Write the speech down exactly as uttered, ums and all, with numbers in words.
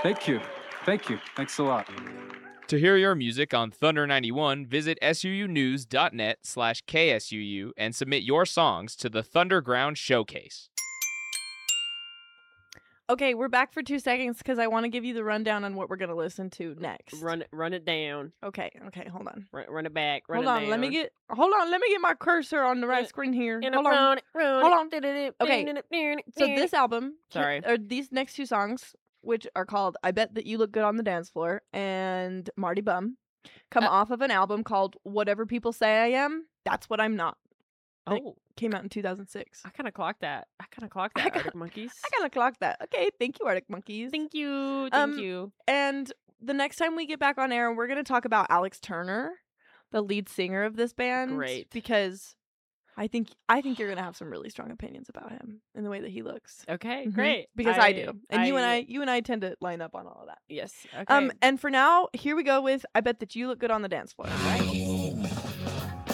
Thank you. Thank you. Thanks a lot. To hear your music on Thunder ninety-one, visit suunews.net slash KSUU and submit your songs to the Thunderground Showcase. Okay, we're back for two seconds because I want to give you the rundown on what we're going to listen to next. Run it, run it down. Okay, okay, hold on. Run, run it back. Run hold it on, down. let me get. Hold on, let me get my cursor on the right Uh, screen here. And Hold on. run it, run Hold it. on. Okay, So this album, Sorry. or these next two songs, which are called "I Bet That You Look Good on the Dance Floor" and "Marty Bum," come Uh, off of an album called "Whatever People Say I Am, That's What I'm Not." It Oh, came out in two thousand six. I kind of clocked that. I kind of clocked I that, got- Arctic Monkeys. I kind of clocked that. Okay, thank you, Arctic Monkeys. Thank you. Thank Um, you. And the next time we get back on air, we're going to talk about Alex Turner, the lead singer of this band. Great. Because I think I think you're going to have some really strong opinions about him and the way that he looks. Okay, Mhm. great. Because I, do. And you and I you and I tend to line up on all of that. Yes. Okay. Um and for now, here we go with "I Bet That You Look Good on the Dance Floor." Right?